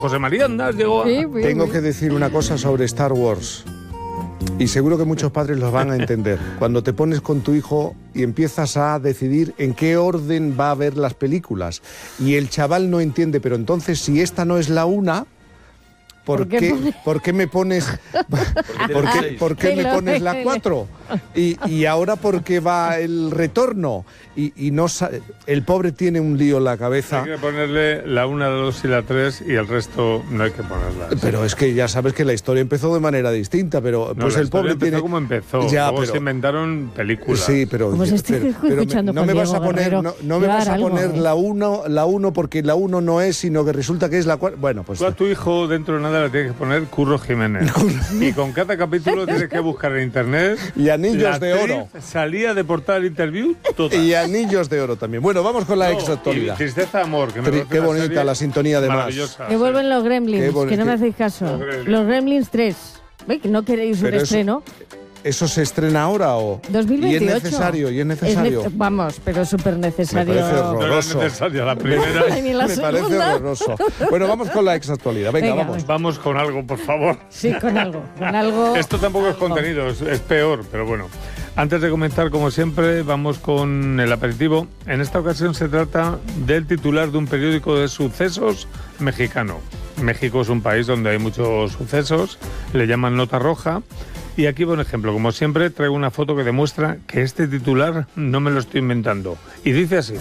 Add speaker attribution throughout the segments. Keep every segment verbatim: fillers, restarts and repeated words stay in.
Speaker 1: José María Aznar llegó a...
Speaker 2: Sí, sí,
Speaker 3: Tengo
Speaker 2: sí.
Speaker 3: que decir una cosa sobre Star Wars. Y seguro que muchos padres los van a entender. Cuando te pones con tu hijo y empiezas a decidir en qué orden va a ver las películas. Y el chaval no entiende, pero entonces si esta no es la una... ¿Por,
Speaker 2: ¿Por qué
Speaker 3: qué,
Speaker 2: pone-
Speaker 3: ¿Por qué me pones ¿por qué, por qué me pones la cuatro? Y, y ahora ¿por qué va el retorno? Y, y no sa- el pobre tiene un lío en la cabeza.
Speaker 1: Hay que ponerle la una, la dos y la tres y el resto no hay que ponerlas.
Speaker 3: Pero es que ya sabes que la historia empezó de manera distinta, pero
Speaker 1: No,
Speaker 3: pues
Speaker 1: la
Speaker 3: el
Speaker 1: historia
Speaker 3: pobre
Speaker 1: empezó
Speaker 3: tiene
Speaker 1: como empezó.
Speaker 3: Ya,
Speaker 1: Luego
Speaker 3: pero-
Speaker 1: se inventaron películas.
Speaker 3: Sí, pero,
Speaker 2: Como se esté
Speaker 3: pero- pero me-
Speaker 2: escuchando
Speaker 3: no
Speaker 2: con
Speaker 3: me vas a
Speaker 2: Diego
Speaker 3: poner,
Speaker 2: Guerrero.
Speaker 3: no, no me
Speaker 2: Llevar
Speaker 3: vas a
Speaker 2: algo,
Speaker 3: poner
Speaker 2: ¿eh?
Speaker 3: la uno, la uno porque la uno no es, sino que resulta que es la cuatro. Bueno, pues
Speaker 1: Tú a tu hijo dentro de nada le tienes que poner Curro Jiménez. Y con cada capítulo tienes que buscar en internet.
Speaker 3: Y anillos
Speaker 1: la
Speaker 3: de
Speaker 1: actriz
Speaker 3: oro.
Speaker 1: Salía de portada del interview total.
Speaker 3: y anillos de oro también. Bueno, vamos con la
Speaker 1: No,
Speaker 3: exactualidad.
Speaker 1: y Tristeza Amor, que me
Speaker 3: Tri-
Speaker 1: parece
Speaker 3: qué
Speaker 1: una
Speaker 3: bonita
Speaker 1: serie
Speaker 3: la sintonía de Más.
Speaker 1: maravillosa.
Speaker 2: Que vuelven los Gremlins,
Speaker 3: Qué boni-
Speaker 2: que no me
Speaker 3: qué-
Speaker 2: hacéis caso.
Speaker 1: Los Gremlins.
Speaker 2: Los Gremlins tres. ¿Ve? Que no queréis un
Speaker 3: Pero eso-
Speaker 2: estreno.
Speaker 3: ¿Eso se estrena ahora o...?
Speaker 2: dos mil veintiocho.
Speaker 3: Y es necesario, y es necesario.
Speaker 2: nece- vamos, pero súper necesario.
Speaker 3: Me parece
Speaker 1: No era
Speaker 3: horroroso.
Speaker 1: necesaria la primera.
Speaker 2: Ay, ni la
Speaker 3: Me parece
Speaker 2: segunda.
Speaker 3: horroroso. Bueno, vamos con la exactualidad. Venga,
Speaker 2: Venga,
Speaker 3: vamos.
Speaker 1: Vamos con algo, por favor.
Speaker 2: Sí, con algo. Con algo.
Speaker 1: Esto tampoco es contenido, es, es peor, pero bueno. Antes de comenzar, como siempre, vamos con el aperitivo. En esta ocasión se trata del titular de un periódico de sucesos mexicano. México es un país donde hay muchos sucesos, le llaman nota roja. Y aquí va un ejemplo. Como siempre, traigo una foto que demuestra que este titular no me lo estoy inventando. Y dice así: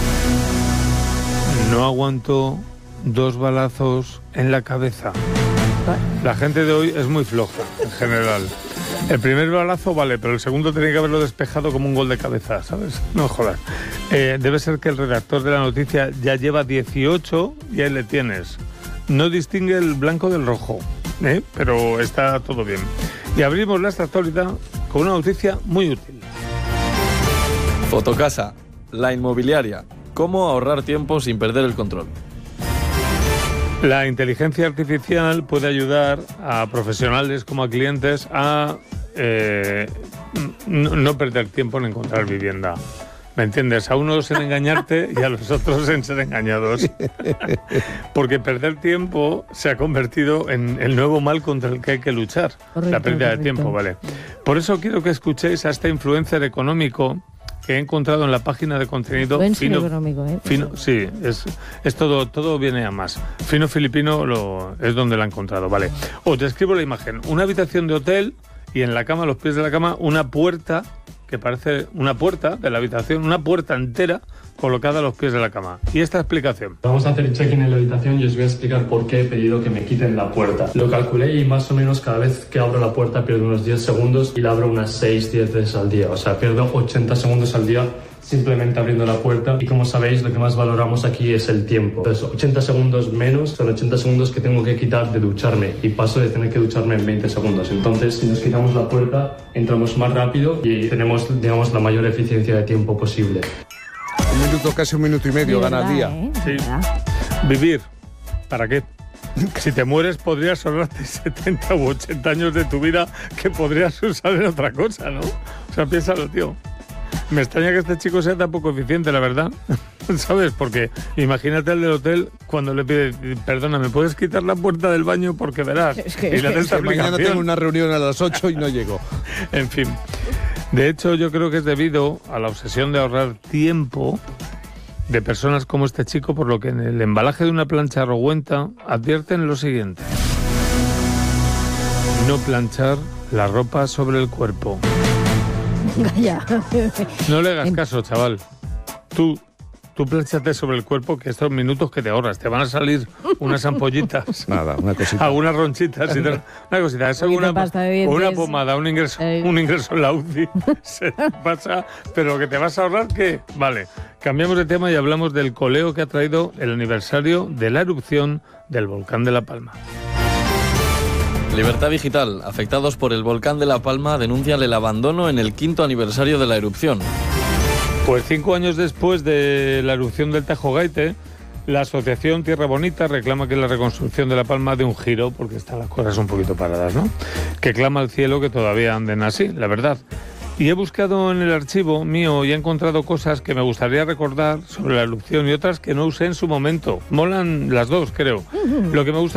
Speaker 1: no aguanto dos balazos en la cabeza. La gente de hoy es muy floja, en general. El primer balazo vale, pero el segundo tenía que haberlo despejado como un gol de cabeza, ¿sabes? No jodas. Eh, debe ser que el redactor de la noticia ya lleva dieciocho y ahí le tienes. No distingue el blanco del rojo, ¿eh? Pero está todo bien. Y abrimos la actualidad con una noticia muy útil.
Speaker 4: Fotocasa, la inmobiliaria. ¿Cómo ahorrar tiempo sin perder el control?
Speaker 1: La inteligencia artificial puede ayudar a profesionales como a clientes a eh, no, no perder tiempo en encontrar vivienda. ¿Me entiendes? A unos en engañarte y a los otros en ser engañados. Porque perder tiempo se ha convertido en el nuevo mal contra el que hay que luchar.
Speaker 2: Correcto,
Speaker 1: la pérdida de
Speaker 2: correcto.
Speaker 1: tiempo, ¿vale? Por eso quiero que escuchéis a este influencer económico que he encontrado en la página de contenido
Speaker 2: Influencer
Speaker 1: Fino,
Speaker 2: económico, ¿eh?
Speaker 1: Fino, sí, es, es todo, todo viene a más. Fino Filipino lo, es donde la he encontrado, vale. Os describo la imagen. Una habitación de hotel y en la cama, a los pies de la cama, una puerta que parece una puerta de la habitación, una puerta entera colocada a los pies de la cama. Y esta explicación.
Speaker 5: Vamos a hacer el check-in en la habitación y os voy a explicar por qué he pedido que me quiten la puerta. Lo calculé y más o menos cada vez que abro la puerta pierdo unos diez segundos y la abro unas seis diez veces al día. O sea, pierdo ochenta segundos al día simplemente abriendo la puerta. Y como sabéis, lo que más valoramos aquí es el tiempo. Entonces, ochenta segundos menos son ochenta segundos que tengo que quitar de ducharme y paso de tener que ducharme en veinte segundos. Entonces, si nos quitamos la puerta, entramos más rápido y tenemos, digamos, la mayor eficiencia de tiempo posible.
Speaker 3: Un minuto, casi un minuto y medio,
Speaker 2: De
Speaker 3: gana el
Speaker 2: verdad,
Speaker 3: día.
Speaker 2: ¿eh? De
Speaker 1: Sí.
Speaker 2: verdad.
Speaker 1: Vivir. ¿Para qué? Si te mueres podrías ahorrarte setenta u ochenta años de tu vida que podrías usar en otra cosa, ¿no? O sea, piénsalo, tío. Me extraña que este chico sea tan poco eficiente, la verdad. ¿Sabes? Porque imagínate al del hotel cuando le pide, perdona, ¿me puedes quitar la puerta del baño? Porque verás.
Speaker 2: Es que-
Speaker 1: y le hace
Speaker 2: es
Speaker 1: esta
Speaker 3: Que mañana
Speaker 1: aplicación.
Speaker 3: tengo una reunión a las ocho y no llego.
Speaker 1: En fin. De hecho, yo creo que es debido a la obsesión de ahorrar tiempo de personas como este chico, por lo que en el embalaje de una plancha rogüenta advierten lo siguiente: no planchar la ropa sobre el cuerpo.
Speaker 2: Calla.
Speaker 1: No le hagas caso, chaval. Tú, tú plánchate sobre el cuerpo, que estos minutos que te ahorras, te van a salir unas ampollitas.
Speaker 3: Nada, una cosita.
Speaker 1: Algunas ronchitas y tal. Una cosita, eso
Speaker 2: Un poquito
Speaker 1: una,
Speaker 2: de pasta de dientes.
Speaker 1: una pomada, un ingreso,
Speaker 2: Eh.
Speaker 1: un ingreso en la U C I, se te pasa, pero lo que te vas a ahorrar, ¿qué? Vale, cambiamos de tema y hablamos del coleo que ha traído el aniversario de la erupción del volcán de La Palma.
Speaker 4: Libertad Digital. Afectados por el volcán de La Palma denuncian el abandono en el quinto aniversario de la erupción.
Speaker 1: Pues cinco años después de la erupción del Tajo Gaite, la asociación Tierra Bonita reclama que la reconstrucción de La Palma dé un giro, porque están las cosas un poquito paradas, ¿no? Que clama al cielo que todavía anden así, la verdad. Y he buscado en el archivo mío y he encontrado cosas que me gustaría recordar sobre la erupción y otras que no usé en su momento. Molan las dos, creo. Lo que me gusta